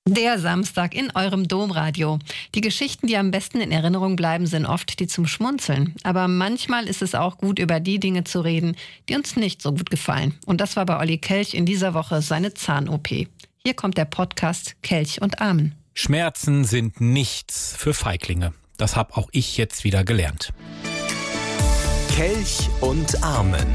Der Samstag in eurem Domradio. Die Geschichten, die am besten in Erinnerung bleiben, sind oft die zum Schmunzeln. Aber manchmal ist es auch gut, über die Dinge zu reden, die uns nicht so gut gefallen. Und das war bei Olli Kelch in dieser Woche seine Zahn-OP. Hier kommt der Podcast Kelch und Amen. Schmerzen sind nichts für Feiglinge. Das habe auch ich jetzt wieder gelernt. Kelch und Amen.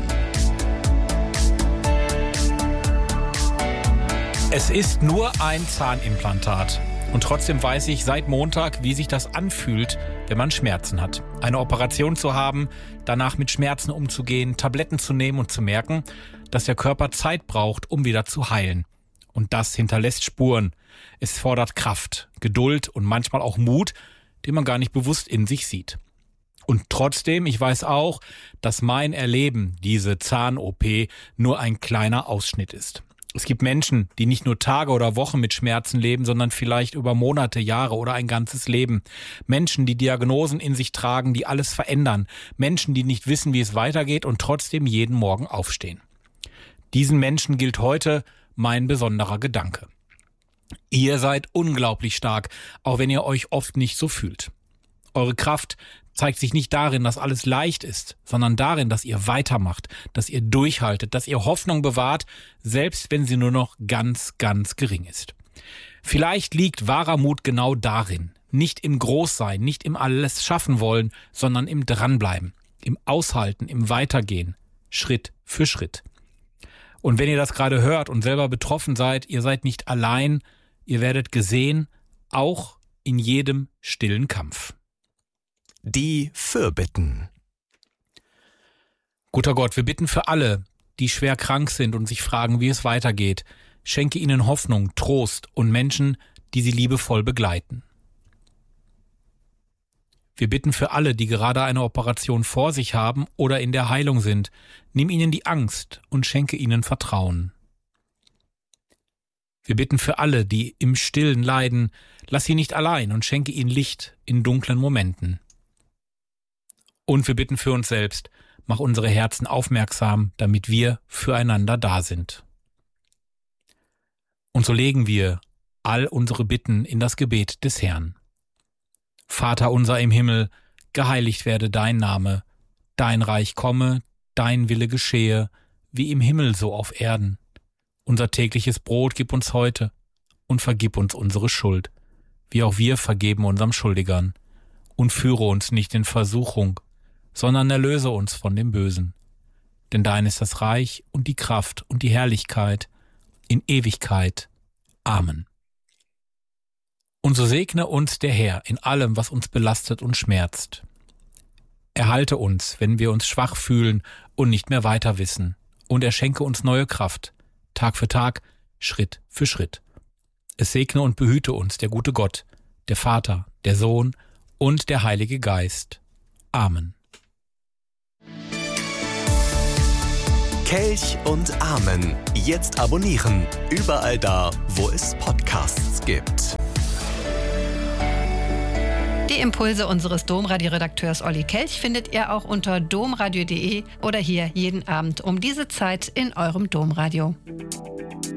Es ist nur ein Zahnimplantat. Und trotzdem weiß ich seit Montag, wie sich das anfühlt, wenn man Schmerzen hat. Eine Operation zu haben, danach mit Schmerzen umzugehen, Tabletten zu nehmen und zu merken, dass der Körper Zeit braucht, um wieder zu heilen. Und das hinterlässt Spuren. Es fordert Kraft, Geduld und manchmal auch Mut, den man gar nicht bewusst in sich sieht. Und trotzdem, ich weiß auch, dass mein Erleben, diese Zahn-OP, nur ein kleiner Ausschnitt ist. Es gibt Menschen, die nicht nur Tage oder Wochen mit Schmerzen leben, sondern vielleicht über Monate, Jahre oder ein ganzes Leben. Menschen, die Diagnosen in sich tragen, die alles verändern. Menschen, die nicht wissen, wie es weitergeht und trotzdem jeden Morgen aufstehen. Diesen Menschen gilt heute mein besonderer Gedanke. Ihr seid unglaublich stark, auch wenn ihr euch oft nicht so fühlt. Eure Kraft zeigt sich nicht darin, dass alles leicht ist, sondern darin, dass ihr weitermacht, dass ihr durchhaltet, dass ihr Hoffnung bewahrt, selbst wenn sie nur noch ganz, ganz gering ist. Vielleicht liegt wahrer Mut genau darin, nicht im Großsein, nicht im alles schaffen wollen, sondern im Dranbleiben, im Aushalten, im Weitergehen, Schritt für Schritt. Und wenn ihr das gerade hört und selber betroffen seid, ihr seid nicht allein, ihr werdet gesehen, auch in jedem stillen Kampf. Die Fürbitten. Guter Gott, wir bitten für alle, die schwer krank sind und sich fragen, wie es weitergeht. Schenke ihnen Hoffnung, Trost und Menschen, die sie liebevoll begleiten. Wir bitten für alle, die gerade eine Operation vor sich haben oder in der Heilung sind. Nimm ihnen die Angst und schenke ihnen Vertrauen. Wir bitten für alle, die im Stillen leiden. Lass sie nicht allein und schenke ihnen Licht in dunklen Momenten. Und wir bitten für uns selbst, mach unsere Herzen aufmerksam, damit wir füreinander da sind. Und so legen wir all unsere Bitten in das Gebet des Herrn. Vater unser im Himmel, geheiligt werde dein Name, dein Reich komme, dein Wille geschehe, wie im Himmel so auf Erden. Unser tägliches Brot gib uns heute und vergib uns unsere Schuld, wie auch wir vergeben unserem Schuldigern. Und führe uns nicht in Versuchung, sondern erlöse uns von dem Bösen. Denn dein ist das Reich und die Kraft und die Herrlichkeit in Ewigkeit. Amen. Und so segne uns der Herr in allem, was uns belastet und schmerzt. Erhalte uns, wenn wir uns schwach fühlen und nicht mehr weiter wissen. Und er schenke uns neue Kraft, Tag für Tag, Schritt für Schritt. Es segne und behüte uns der gute Gott, der Vater, der Sohn und der Heilige Geist. Amen. Kelch und Amen. Jetzt abonnieren. Überall da, wo es Podcasts gibt. Die Impulse unseres Domradio-Redakteurs Olli Kelch findet ihr auch unter domradio.de oder hier jeden Abend um diese Zeit in eurem Domradio.